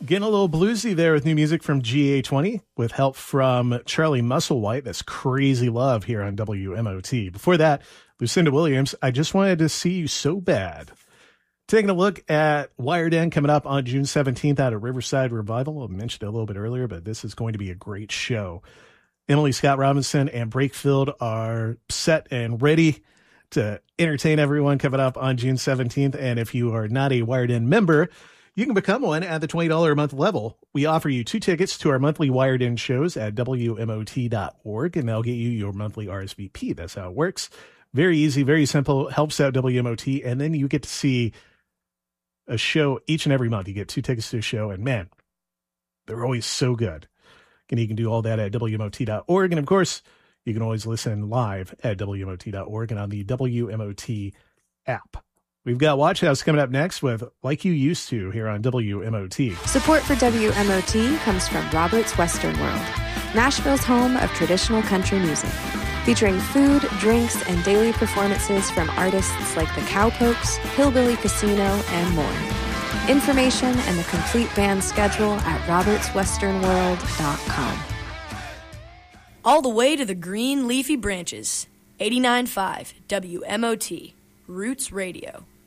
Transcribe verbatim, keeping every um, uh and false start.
Getting a little bluesy there with new music from G A twenty with help from Charlie Musselwhite. That's Crazy Love here on W M O T. Before that, Lucinda Williams, I Just Wanted to See You So Bad. Taking a look at Wired In coming up on June seventeenth out of Riverside Revival. I mentioned it a little bit earlier, but this is going to be a great show. Emily Scott Robinson and Brakefield are set and ready to entertain everyone coming up on June seventeenth. And if you are not a Wired In member, you can become one at the twenty dollars a month level. We offer you two tickets to our monthly Wired In shows at W M O T dot org, and they'll get you your monthly R S V P. That's how it works. Very easy, very simple, helps out W M O T, and then you get to see a show each and every month. You get two tickets to a show, and man, they're always so good. And you can do all that at W M O T dot org, and of course, you can always listen live at W M O T dot org and on the W M O T app. We've got Watch House coming up next with Like You Used To here on W M O T. Support for W M O T comes from Robert's Western World, Nashville's home of traditional country music, featuring food, drinks, and daily performances from artists like the Cowpokes, Hillbilly Casino, and more. Information and the complete band schedule at roberts western world dot com. All the way to the green leafy branches. eighty-nine point five W M O T, Roots Radio.